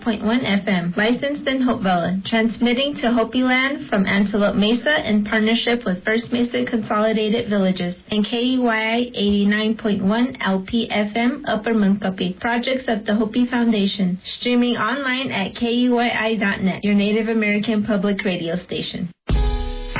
FM, licensed in Hopevilla, transmitting to Hopi Land from Antelope Mesa in partnership with First Mesa Consolidated Villages, and KUYI 89.1 LP FM, Upper Munkapi, projects of the Hopi Foundation, streaming online at KUYI.net, your Native American public radio station.